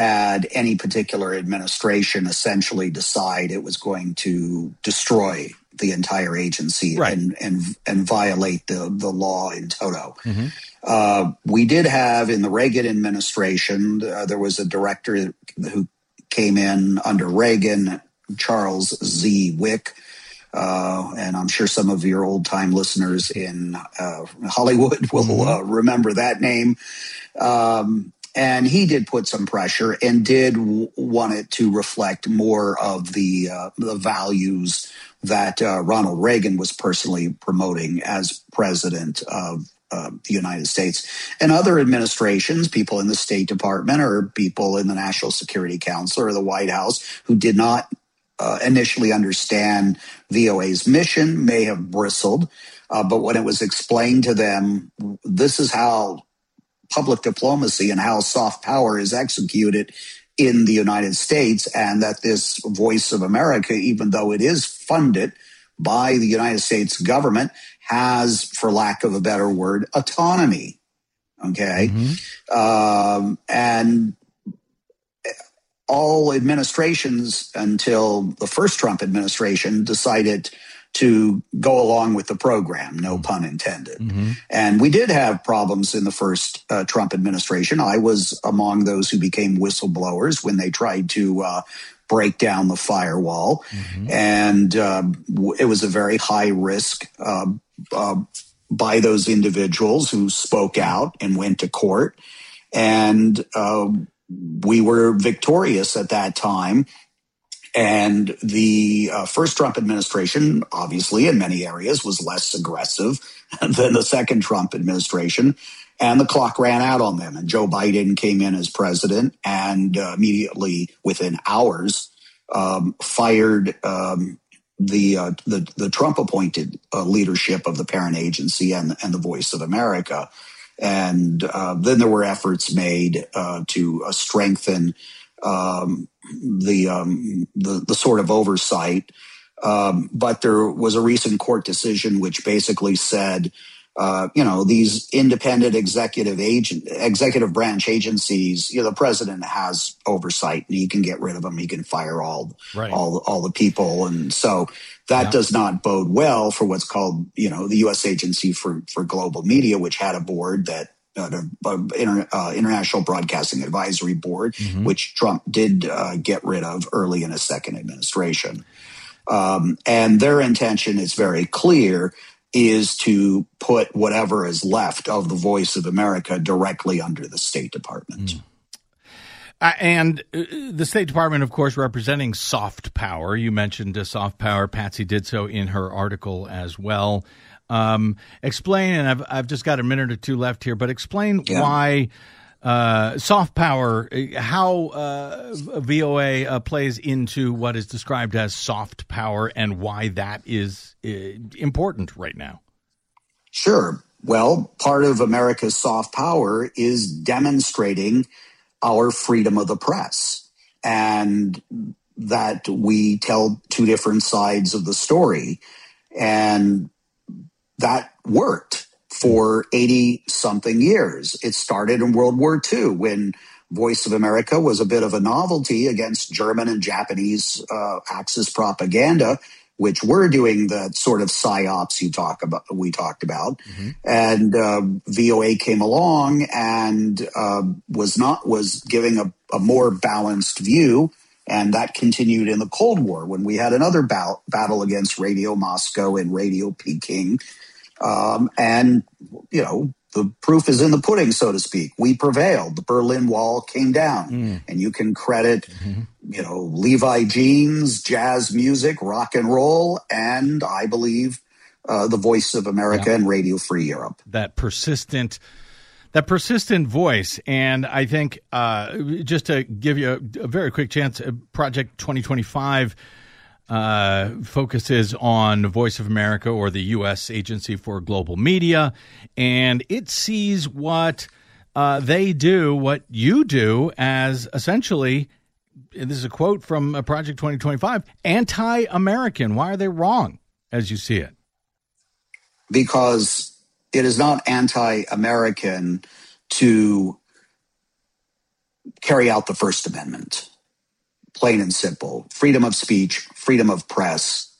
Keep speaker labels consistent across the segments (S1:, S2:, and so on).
S1: had any particular administration essentially decide it was going to destroy the entire agency and violate the law in toto. We did have in the Reagan administration, there was a director who came in under Reagan, Charles Z. Wick. And I'm sure some of your old time listeners in Hollywood will remember that name. And he did put some pressure and did want it to reflect more of the values that Ronald Reagan was personally promoting as president of the United States. And other administrations, people in the State Department or people in the National Security Council or the White House who did not initially understand VOA's mission may have bristled. But when it was explained to them, this is how public diplomacy and how soft power is executed in the United States, and that this Voice of America, even though it is funded by the United States government, has, for lack of a better word, autonomy. Okay. And all administrations until the first Trump administration decided to go along with the program, no pun intended. And we did have problems in the first Trump administration. I was among those who became whistleblowers when they tried to break down the firewall. And it was a very high risk by those individuals who spoke out and went to court. And we were victorious at that time. And the first Trump administration, obviously, in many areas, was less aggressive than the second Trump administration. And the clock ran out on them. And Joe Biden came in as president and immediately, within hours, fired the Trump-appointed leadership of the parent agency and the Voice of America. And then there were efforts made to strengthen the sort of oversight. But there was a recent court decision which basically said, these independent executive branch agencies, the president has oversight and he can get rid of them. He can fire all the people. And so that does not bode well for what's called, the U.S. Agency for Global Media, which had a board that International Broadcasting Advisory Board, which Trump did get rid of early in his second administration. And their intention is very clear, is to put whatever is left of the Voice of America directly under the State Department.
S2: And the State Department, of course, representing soft power. You mentioned soft power. Patsy did so in her article as well. Explain, and I've just got a minute or two left here, but explain why soft power, how VOA plays into what is described as soft power and why that is important right now.
S1: Sure. Well, part of America's soft power is demonstrating our freedom of the press and that we tell two different sides of the story. And that worked for 80-something years. It started in World War II when Voice of America was a bit of a novelty against German and Japanese Axis propaganda, which were doing the sort of psyops we talked about. And VOA came along and was giving a more balanced view. And that continued in the Cold War when we had another battle against Radio Moscow and Radio Peking. And, the proof is in the pudding, so to speak. We prevailed. The Berlin Wall came down. And you can credit, Levi jeans, jazz music, rock and roll, and I believe the Voice of America and Radio Free Europe.
S2: That persistent voice. And I think just to give you a very quick chance, Project 2025 focuses on Voice of America, or the U.S. Agency for Global Media, and it sees what they do, what you do, as essentially, and this is a quote from Project 2025, anti-American. Why are they wrong, as you see it?
S1: Because it is not anti-American to carry out the First Amendment. Plain and simple. Freedom of speech, freedom of press.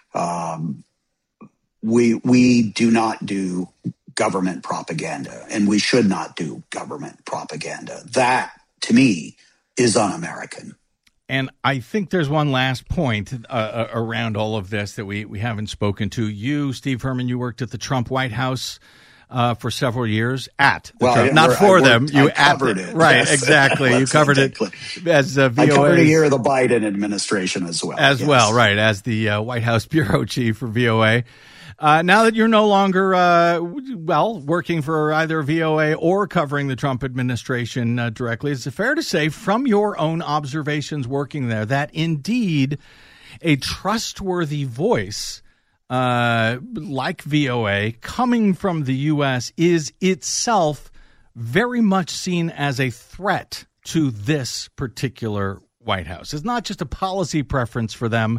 S1: We do not do government propaganda, and we should not do government propaganda. That, to me, is un-American.
S2: And I think there's one last point around all of this that we haven't spoken to. You, Steve Herman, you worked at the Trump White House for several years at the Trump, not for them. You
S1: covered it.
S2: Right,
S1: yes.
S2: exactly. You covered it as VOA.
S1: I covered a year of the Biden administration as well.
S2: Well, right, as the White House bureau chief for VOA. Now that you're no longer, working for either VOA or covering the Trump administration directly, is it fair to say from your own observations working there that indeed a trustworthy voice like VOA coming from the U.S. is itself very much seen as a threat to this particular White House? It's not just a policy preference for them.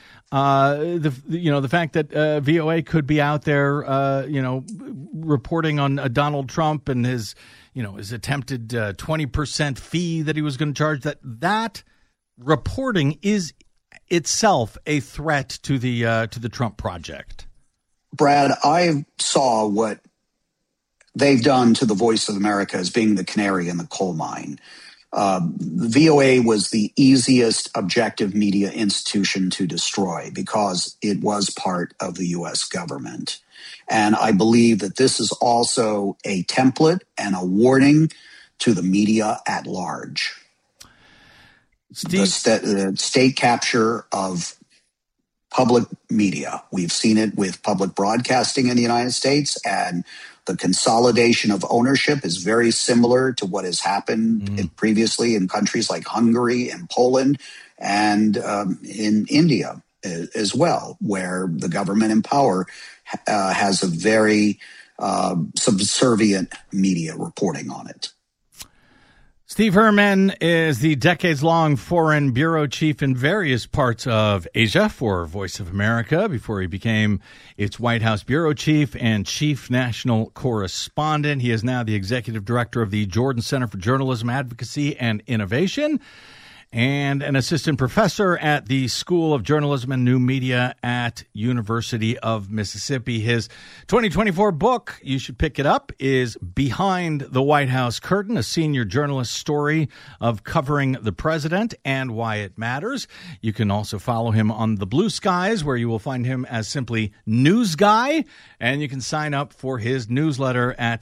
S2: The fact that VOA could be out there, reporting on Donald Trump and his attempted 20% fee that he was going to charge, that reporting is itself a threat to the Trump project.
S1: Brad, I saw what they've done to the Voice of America as being the canary in the coal mine. VOA was the easiest objective media institution to destroy because it was part of the U.S. government. And I believe that this is also a template and a warning to the media at large.
S2: Steve?
S1: The state capture of public media. We've seen it with public broadcasting in the United States, and the consolidation of ownership is very similar to what has happened previously in countries like Hungary and Poland and in India as well, where the government in power has a very subservient media reporting on it.
S2: Steve Herman is the decades-long foreign bureau chief in various parts of Asia for Voice of America before he became its White House bureau chief and chief national correspondent. He is now the executive director of the Jordan Center for Journalism Advocacy and Innovation and an assistant professor at the School of Journalism and New Media at University of Mississippi. His 2024 book, you should pick it up, is Behind the White House Curtain, a senior journalist story of covering the president and why it matters. You can also follow him on the Blue Skies, where you will find him as simply News Guy, and you can sign up for his newsletter at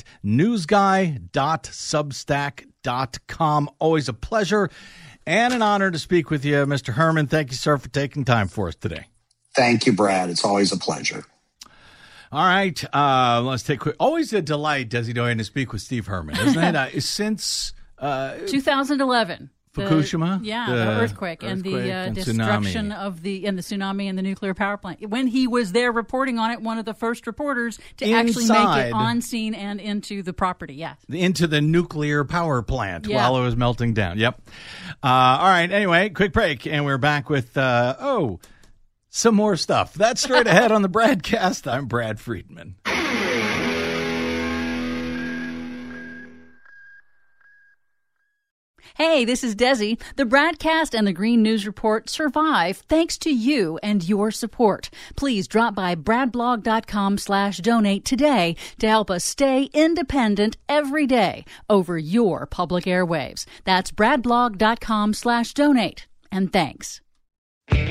S2: newsguy.substack.com. Always a pleasure and an honor to speak with you, Mr. Herman. Thank you, sir, for taking time for us today.
S1: Thank you, Brad. It's always a pleasure.
S2: All right. Let's take quick. Always a delight, Desi Doyen, to speak with Steve Herman, isn't it? Since
S3: 2011.
S2: Fukushima?
S3: The earthquake and the destruction of the tsunami and the nuclear power plant. When he was there reporting on it, one of the first reporters to actually make it on scene and into the property, yes.
S2: Into the nuclear power plant while it was melting down. Yep. All right. Anyway, quick break, and we're back with, some more stuff. That's straight ahead on the Bradcast. I'm Brad Friedman.
S3: Hey, this is Desi. The Bradcast and the Green News Report survive thanks to you and your support. Please drop by bradblog.com/donate today to help us stay independent every day over your public airwaves. That's bradblog.com/donate. And thanks.